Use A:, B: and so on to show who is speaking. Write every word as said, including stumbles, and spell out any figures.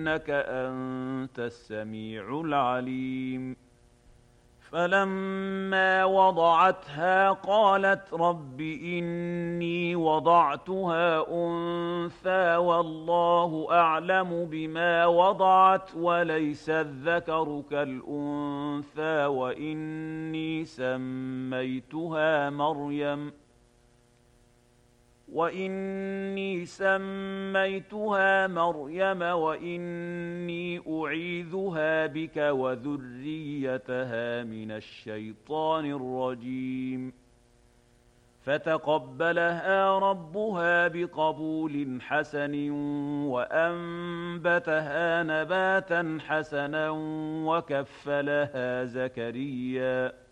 A: إنك أنت السميع العليم. فلما وضعتها قالت رب إني وضعتها أنثى والله أعلم بما وضعت وليس الذكر كالأنثى وإني سميتها مريم وإني سميتها مريم وإني أعيذها بك وذريتها من الشيطان الرجيم. فتقبلها ربها بقبول حسن وأنبتها نباتا حسنا وكفلها زكريا